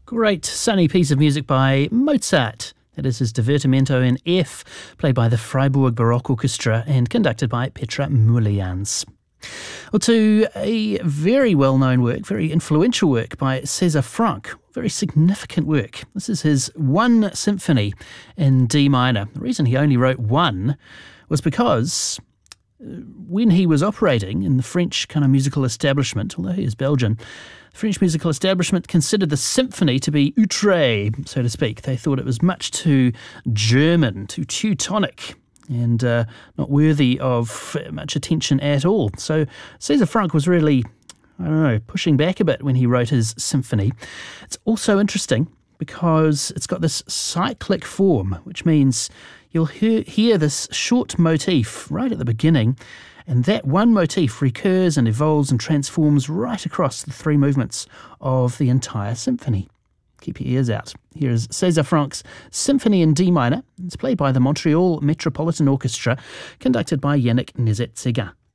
Great sunny piece of music by Mozart. That is his Divertimento in F, played by the Freiburg Baroque Orchestra and conducted by Petra Mulians. Well, to a very well-known work, very influential work by César Franck, very significant work. This is his One Symphony in D minor. The reason he only wrote one was because when he was operating in the French kind of musical establishment, although he is Belgian, the French musical establishment considered the symphony to be outré, so to speak. They thought it was much too German, too Teutonic, and not worthy of much attention at all. So César Franck was really, pushing back a bit when he wrote his symphony. It's also interesting because it's got this cyclic form, which means you'll hear this short motif right at the beginning, and that one motif recurs and evolves and transforms right across the three movements of the entire symphony. Keep your ears out. Here is César Franck's Symphony in D minor. It's played by the Montreal Metropolitan Orchestra, conducted by Yannick Nézet-Séguin.